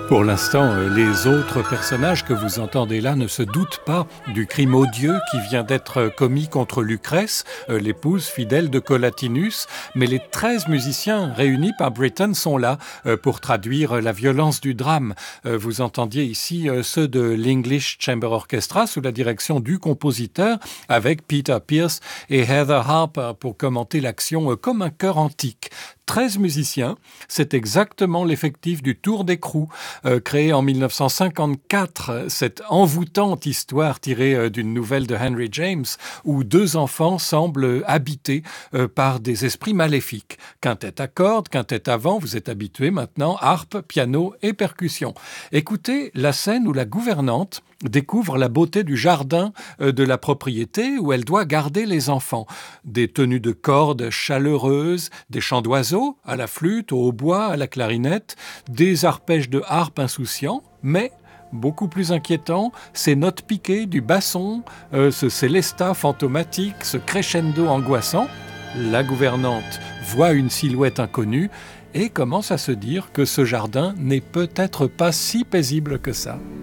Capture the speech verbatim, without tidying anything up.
Pour l'instant, euh, les autres personnages que vous entendez là ne se doutent pas du crime odieux qui vient d'être commis contre Lucrèce, euh, l'épouse fidèle de Collatinus, mais les treize musiciens réunis par Britten sont là euh, pour traduire la violence du drame. Euh, vous entendiez ici euh, ceux de l'English Chamber Orchestra sous la direction du compositeur, avec Peter Pierce et Heather Harper pour commenter l'action euh, comme un chœur antique. treize musiciens, c'est exactement l'effectif du Tour d'Écrou, euh, créé en mille neuf cent cinquante-quatre, cette envoûtante histoire tirée euh, d'une nouvelle de Henry James, où deux enfants semblent habités euh, par des esprits maléfiques. Quintette à cordes, quintette à vent, vous êtes habitués maintenant, harpe, piano et percussion. Écoutez la scène où la gouvernante découvre la beauté du jardin euh, de la propriété où elle doit garder les enfants. Des tenues de cordes chaleureuses, des chants d'oiseaux à la flûte, au hautbois, à la clarinette, des arpèges de harpe insouciants, mais beaucoup plus inquiétant, ces notes piquées du basson, euh, ce célestat fantomatique, ce crescendo angoissant. La gouvernante voit une silhouette inconnue et commence à se dire que ce jardin n'est peut-être pas si paisible que ça.